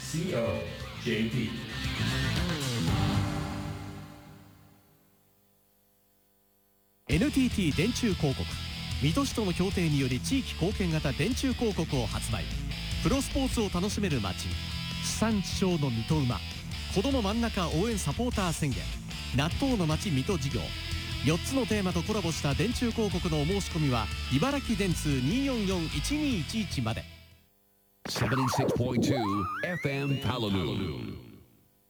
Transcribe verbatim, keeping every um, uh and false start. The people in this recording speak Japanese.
シーオージェーティー。 エヌティーティー 電柱広告、水戸市との協定により地域貢献型電柱広告を発売。プロスポーツを楽しめる街、地産地消の水戸馬、子ども真ん中応援サポーター宣言、納豆の街水戸事業、よっつのテーマとコラボした電柱広告のお申し込みは茨城電通 にーよんよんいちにーいちいち まで。 セブンティーシックスポイントツー エフエム Palaloo